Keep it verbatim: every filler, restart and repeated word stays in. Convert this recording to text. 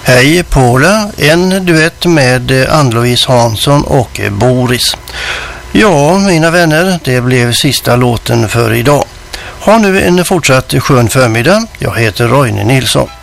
Hej Paula, en duett med Ann-Louise Hansson och Boris. Ja, mina vänner, det blev sista låten för idag. Ha nu en fortsatt skön förmiddag. Jag heter Roine Nilsson.